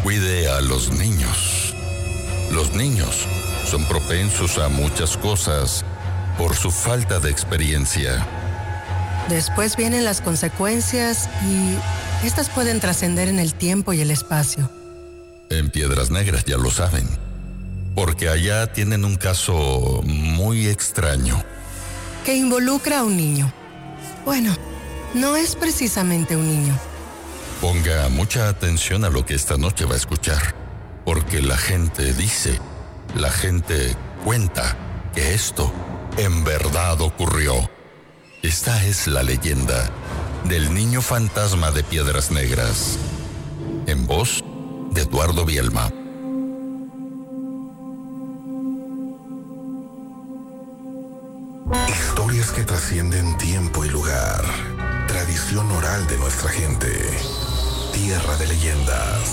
cuide a los niños. Los niños son propensos a muchas cosas por su falta de experiencia. Después vienen las consecuencias y estas pueden trascender en el tiempo y el espacio. En Piedras Negras ya lo saben, porque allá tienen un caso muy extraño. Que involucra a un niño. Bueno, no es precisamente un niño. Ponga mucha atención a lo que esta noche va a escuchar, porque la gente dice, la gente cuenta que esto en verdad ocurrió. Esta es la leyenda del niño fantasma de Piedras Negras, en voz de Eduardo Bielma. Historias que trascienden tiempo y lugar. Tradición oral de nuestra gente. Tierra de leyendas.